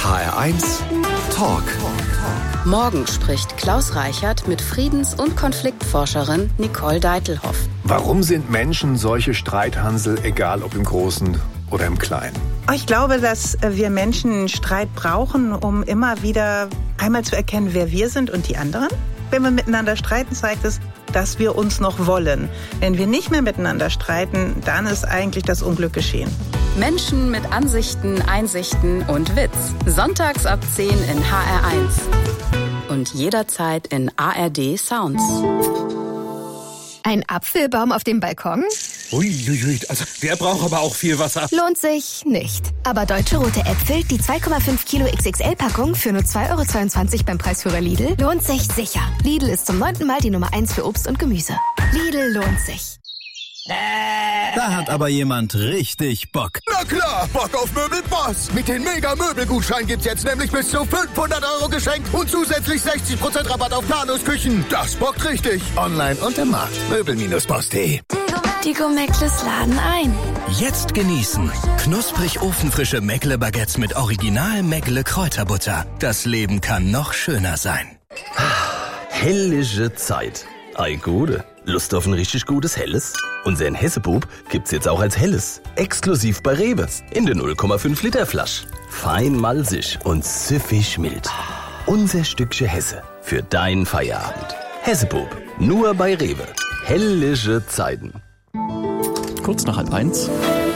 HR1 Talk. Morgen spricht Klaus Reichert mit Friedens- und Konfliktforscherin Nicole Deitelhoff. Warum sind Menschen solche Streithansel, egal ob im Großen oder im Kleinen? Ich glaube, dass wir Menschen Streit brauchen, um immer wieder einmal zu erkennen, wer wir sind und die anderen. Wenn wir miteinander streiten, zeigt es, dass wir uns noch wollen. Wenn wir nicht mehr miteinander streiten, dann ist eigentlich das Unglück geschehen. Menschen mit Ansichten, Einsichten und Witz. Sonntags ab 10 in HR1. Und jederzeit in ARD Sounds. Ein Apfelbaum auf dem Balkon? Uiuiui, also der braucht aber auch viel Wasser. Lohnt sich nicht. Aber Deutsche Rote Äpfel, die 2,5 Kilo XXL-Packung für nur 2,22 € beim Preisführer Lidl, lohnt sich sicher. Lidl ist zum 9. Mal die Nummer 1 für Obst und Gemüse. Lidl lohnt sich. Da hat aber jemand richtig Bock. Na klar, Bock auf Möbelboss. Mit den Mega-Möbelgutschein gibt's jetzt nämlich bis zu 500 € geschenkt und zusätzlich 60% Rabatt auf Planungsküchen. Das bockt richtig. Online und im Markt. Möbel-boss.de. Die Gourmet-Meckles laden ein. Jetzt genießen. Knusprig ofenfrische Meckle-Baguettes mit Original Meckle-Kräuterbutter. Das Leben kann noch schöner sein. Hellische Zeit. Ei Gute. Lust auf ein richtig gutes Helles? Unseren Hessebub gibt's jetzt auch als Helles. Exklusiv bei Rewe. In der 0,5 Liter Flasche. Fein malzig und süffig mild. Unser Stückchen Hesse für deinen Feierabend. Hessebub. Nur bei Rewe. Hellische Zeiten. Kurz nach 1:30.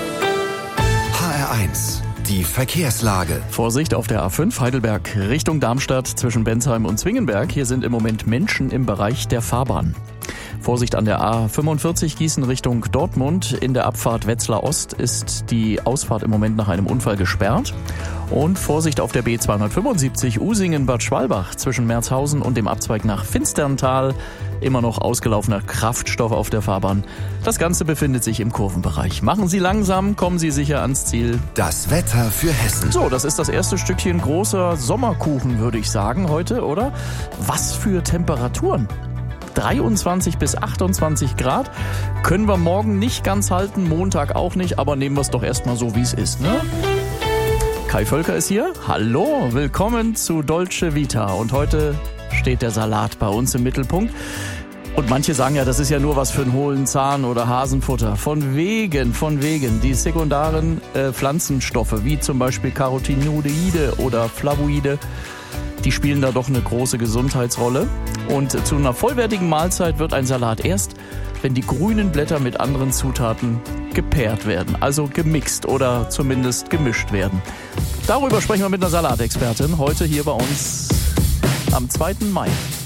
HR1, die Verkehrslage. Vorsicht auf der A5 Heidelberg Richtung Darmstadt zwischen Bensheim und Zwingenberg. Hier sind im Moment Menschen im Bereich der Fahrbahn. Vorsicht an der A45 Gießen Richtung Dortmund. In der Abfahrt Wetzlar Ost ist die Ausfahrt im Moment nach einem Unfall gesperrt. Und Vorsicht auf der B275 Usingen-Bad Schwalbach zwischen Merzhausen und dem Abzweig nach Finsterntal. Immer noch ausgelaufener Kraftstoff auf der Fahrbahn. Das Ganze befindet sich im Kurvenbereich. Machen Sie langsam, kommen Sie sicher ans Ziel. Das Wetter für Hessen. So, das ist das erste Stückchen großer Sommerkuchen, würde ich sagen, heute, oder? Was für Temperaturen? 23 bis 28 Grad. Können wir morgen nicht ganz halten, Montag auch nicht, aber nehmen wir es doch erstmal so, wie es ist, ne? Kai Völker ist hier. Hallo, willkommen zu Dolce Vita. Und heute steht der Salat bei uns im Mittelpunkt. Und manche sagen ja, das ist ja nur was für einen hohlen Zahn oder Hasenfutter. Von wegen. Die sekundären Pflanzenstoffe, wie zum Beispiel Carotinoide oder Flavoide, die spielen da doch eine große Gesundheitsrolle. Und zu einer vollwertigen Mahlzeit wird ein Salat erst, wenn die grünen Blätter mit anderen Zutaten gepaart werden, also gemixt oder zumindest gemischt werden. Darüber sprechen wir mit einer Salatexpertin heute hier bei uns am 2. Mai.